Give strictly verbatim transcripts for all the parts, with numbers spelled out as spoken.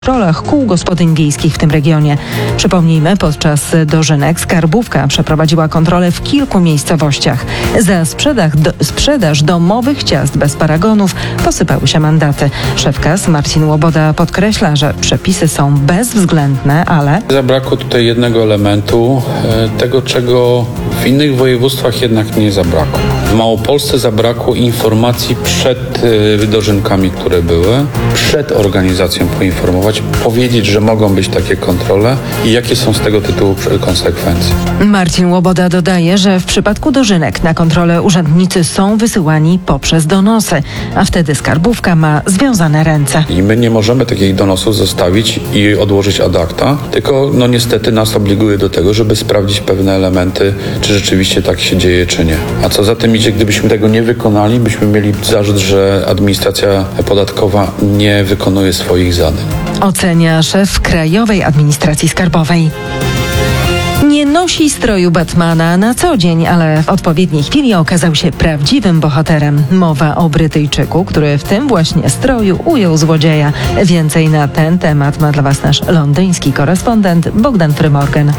rolach kół gospodyń wiejskich w tym regionie. Przypomnijmy, podczas dożynek skarbówka przeprowadziła kontrolę w kilku miejscowościach. Za sprzedaż, do, sprzedaż domowych ciast bez paragonów posypały się mandaty. Szef K A S Marcin Łoboda podkreśla, że przepisy są bezwzględne, ale... Zabrakło tutaj jednego elementu, tego czego w innych województwach jednak nie zabrakło. W Małopolsce zabrakło informacji przed dożynkami, które były, przed organizacją poinformować, powiedzieć, że mogą być takie kontrole i jakie są z tego tytułu konsekwencje. Marcin Łoboda dodaje, że w przypadku dożynek na kontrolę urzędnicy są wysyłani poprzez donosy, a wtedy skarbówka ma związane ręce. I my nie możemy takich donosów zostawić i odłożyć ad acta, tylko no niestety nas obliguje do tego, żeby sprawdzić pewne elementy, czy rzeczywiście tak się dzieje, czy nie. A co za tym idzie, gdybyśmy tego nie wykonali, byśmy mieli zarzut, że administracja podatkowa nie wykonuje swoich zadań. Ocenia szef Krajowej Administracji Skarbowej. Nie nosi stroju Batmana na co dzień, ale w odpowiedniej chwili okazał się prawdziwym bohaterem. Mowa o Brytyjczyku, który w tym właśnie stroju ujął złodzieja. Więcej na ten temat ma dla Was nasz londyński korespondent Bogdan Frymorgan.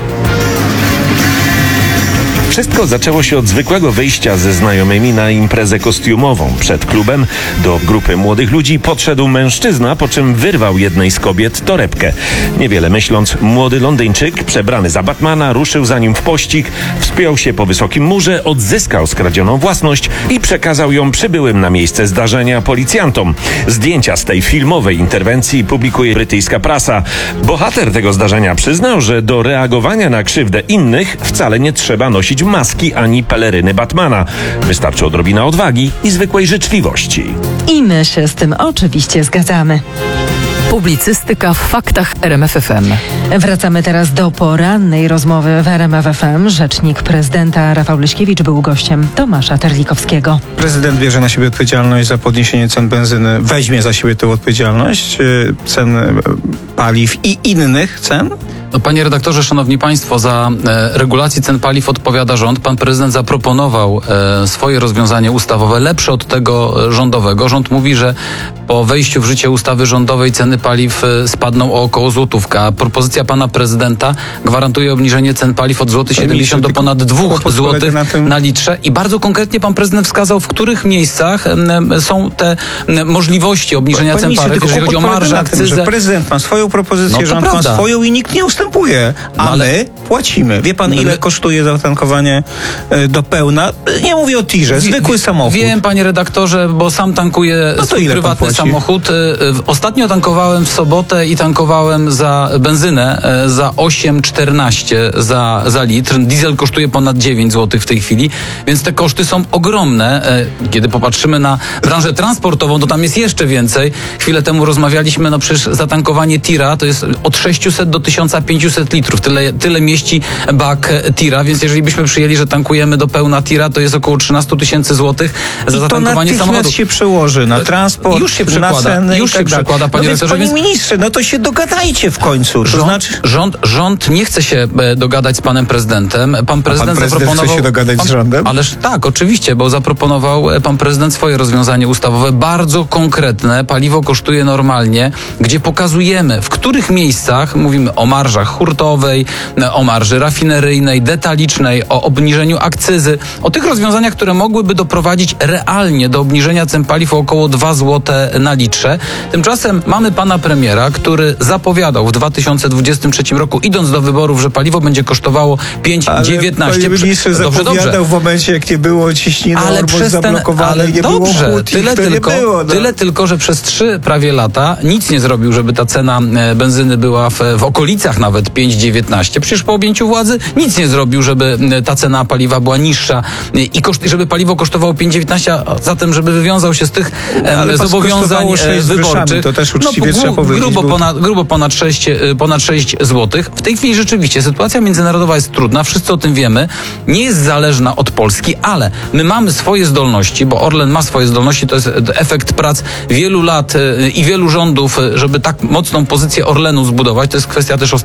Wszystko zaczęło się od zwykłego wyjścia ze znajomymi na imprezę kostiumową. Przed klubem do grupy młodych ludzi podszedł mężczyzna, po czym wyrwał jednej z kobiet torebkę. Niewiele myśląc, młody Londyńczyk, przebrany za Batmana, ruszył za nim w pościg, wspiął się po wysokim murze, odzyskał skradzioną własność i przekazał ją przybyłym na miejsce zdarzenia policjantom. Zdjęcia z tej filmowej interwencji publikuje brytyjska prasa. Bohater tego zdarzenia przyznał, że do reagowania na krzywdę innych wcale nie trzeba nosić maski ani peleryny Batmana. Wystarczy odrobina odwagi i zwykłej życzliwości. I my się z tym oczywiście zgadzamy. Publicystyka w faktach R M F F M. Wracamy teraz do porannej rozmowy w R M F F M. Rzecznik prezydenta Rafał Leśkiewicz był gościem Tomasza Terlikowskiego. Prezydent bierze na siebie odpowiedzialność za podniesienie cen benzyny, weźmie za siebie tę odpowiedzialność, cen paliw i innych cen. No, panie redaktorze, szanowni państwo, za e, regulacji cen paliw odpowiada rząd. Pan prezydent zaproponował e, swoje rozwiązanie ustawowe, lepsze od tego e, rządowego. Rząd mówi, że po wejściu w życie ustawy rządowej ceny paliw e, spadną o około złotówkę, a propozycja pana prezydenta gwarantuje obniżenie cen paliw od złotych siedemdziesiąt do ponad dwóch złotych na, na litrze. I bardzo konkretnie pan prezydent wskazał, w których miejscach e, są te e, możliwości obniżenia cen paliw, jeżeli chodzi o marżę, akcyzę. Prezydent ma swoją propozycję, no, rząd prawda. ma swoją i nikt nie ustępuje. A ale... my płacimy. Wie pan, ile my... kosztuje zatankowanie do pełna? Nie mówię o tirze, zwykły wie, samochód. Wiem, panie redaktorze, bo sam tankuję no swój prywatny samochód. Ostatnio tankowałem w sobotę i tankowałem za benzynę za osiem czternaście za, za litr. Diesel kosztuje ponad dziewięć złotych w tej chwili, więc te koszty są ogromne. Kiedy popatrzymy na branżę transportową, to tam jest jeszcze więcej. Chwilę temu rozmawialiśmy, no przecież zatankowanie tira to jest od sześciuset do tysiąca pięciuset litrów. Tyle, tyle mieści bak tira, więc jeżeli byśmy przyjęli, że tankujemy do pełna tira, to jest około trzynaście tysięcy złotych za zatankowanie samochodu. To się przełoży na transport, już się na przekłada, ceny już i tak się przekłada, panie no więc, redaktorze. Panie ministrze, no to się dogadajcie w końcu. To rząd, znaczy... rząd, rząd nie chce się dogadać z panem prezydentem. Pan prezydent, pan prezydent zaproponował... chce się dogadać pan, z rządem? Ależ tak, oczywiście, bo zaproponował pan prezydent swoje rozwiązanie ustawowe, bardzo konkretne. Paliwo kosztuje normalnie, gdzie pokazujemy, w których miejscach, mówimy o marżach hurtowej, o marży rafineryjnej, detalicznej, o obniżeniu akcyzy, o tych rozwiązaniach, które mogłyby doprowadzić realnie do obniżenia cen paliw o około dwa złote na litrze. Tymczasem mamy pana premiera, który zapowiadał w dwa tysiące dwudziestym trzecim roku, idąc do wyborów, że paliwo będzie kosztowało pięć dziewiętnaście. Ale minister zapowiadał dobrze. w momencie, jak nie było ciśniny, ale przez ten, ale nie dobrze, było hutich, tyle, tylko, nie było, no. tyle tylko, że przez trzy prawie lata nic nie zrobił, żeby ta cena benzyny była w, w okolicach nawet pięć dziewiętnaście. Przecież po objęciu władzy nic nie zrobił, żeby ta cena paliwa była niższa i koszt, żeby paliwo kosztowało pięć dziewiętnaście, a zatem, żeby wywiązał się z tych ale zobowiązań wyborczych. To też uczciwie no, trzeba powiedzieć. Grubo ponad, grubo ponad sześć, ponad sześć złotych. W tej chwili rzeczywiście sytuacja międzynarodowa jest trudna, wszyscy o tym wiemy. Nie jest zależna od Polski, ale my mamy swoje zdolności, bo Orlen ma swoje zdolności, to jest efekt prac wielu lat i wielu rządów, żeby tak mocną pozycję Orlenu zbudować. To jest kwestia też ostatnich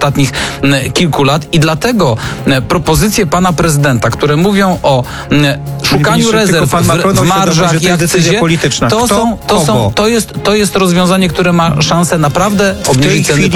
ostatnich kilku lat i dlatego propozycje pana prezydenta, które mówią o szukaniu rezerw w, w marżach i akcyzie, to, są, to, są, to, jest, to jest rozwiązanie, które ma szansę naprawdę obniżyć ceny.